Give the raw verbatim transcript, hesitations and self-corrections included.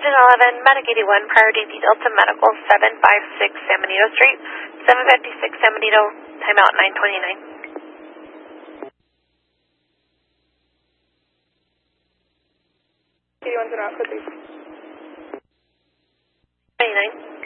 Division eleven, Medic eighty-one, priority D Delta Medical seven five six San Benito Street, seven fifty-six San Benito, timeout nine twenty-nine. eighty-one's an output, please. twenty-nine.